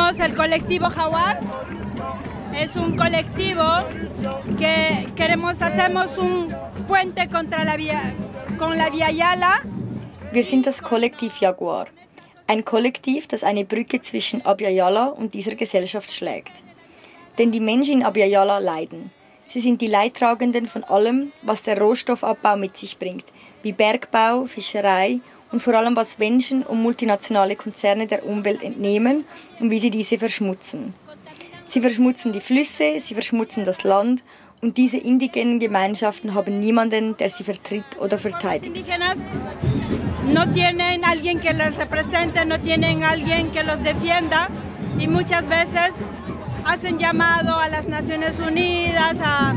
Somos el colectivo Jaguar. Es un colectivo que hacemos un puente contra con la Via Yala. Wir sind das Kollektiv Jaguar. Ein Kollektiv, das eine Brücke zwischen Abya Yala und dieser Gesellschaft schlägt. Denn die Menschen in Abya Yala leiden. Sie sind die Leidtragenden von allem, was der Rohstoffabbau mit sich bringt, wie Bergbau, Fischerei und vor allem was Menschen und multinationale Konzerne der Umwelt entnehmen und wie sie diese verschmutzen. Sie verschmutzen die Flüsse, sie verschmutzen das Land und diese indigenen Gemeinschaften haben niemanden, der sie vertritt oder verteidigt. No tienen alguien que los represente, no tienen alguien que los defienda y muchas veces hacen llamado a las Naciones Unidas, a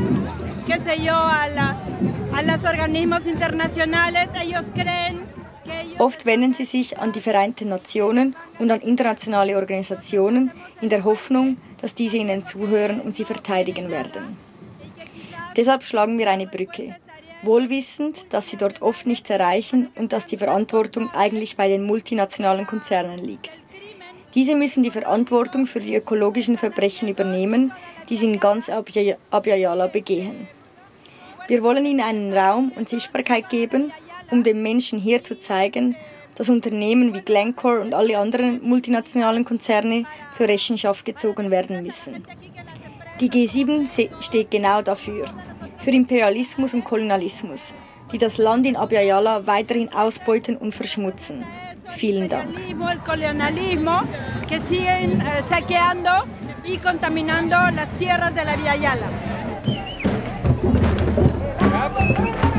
los organismos internacionales. Ellos creen que Oft wenden sie sich an die Vereinten Nationen und an internationale Organisationen in der Hoffnung, dass diese ihnen zuhören und sie verteidigen werden. Deshalb schlagen wir eine Brücke, wohlwissend, dass sie dort oft nichts erreichen und dass die Verantwortung eigentlich bei den multinationalen Konzernen liegt. Diese müssen die Verantwortung für die ökologischen Verbrechen übernehmen, die sie in ganz Abya Yala begehen. Wir wollen ihnen einen Raum und Sichtbarkeit geben, um den Menschen hier zu zeigen, dass Unternehmen wie Glencore und alle anderen multinationalen Konzerne zur Rechenschaft gezogen werden müssen. Die G7 steht genau dafür, für Imperialismus und Kolonialismus, die das Land in Abya Yala weiterhin ausbeuten und verschmutzen. Vielen Dank. El colonialismo que siguen saqueando y contaminando las tierras de la Via Yala.